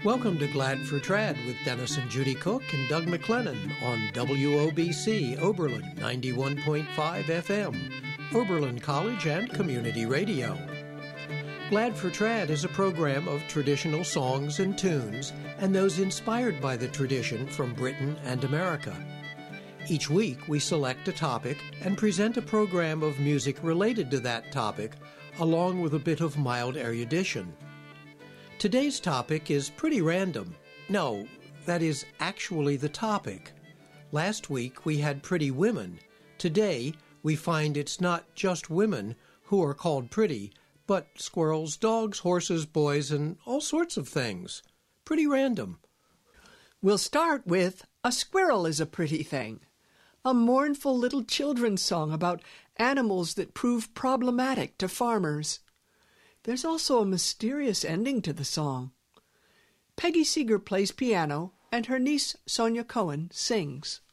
Welcome to Glad for Trad with Dennis and Judy Cook and Doug McLennan on WOBC Oberlin 91.5 FM, Oberlin College and Community Radio. Glad for Trad is a program of traditional songs and tunes and those inspired by the tradition from Britain and America. Each week we select a topic and present a program of music related to that topic, along with a bit of mild erudition. Today's topic is pretty random. No, that is actually the topic. Last week we had pretty women. Today we find it's not just women who are called pretty, but squirrels, dogs, horses, boys, and all sorts of things. Pretty random. We'll start with A Squirrel is a Pretty Thing, a mournful little children's song about animals that prove problematic to farmers. There's also a mysterious ending to the song. Peggy Seeger plays piano, and her niece Sonia Cohen sings.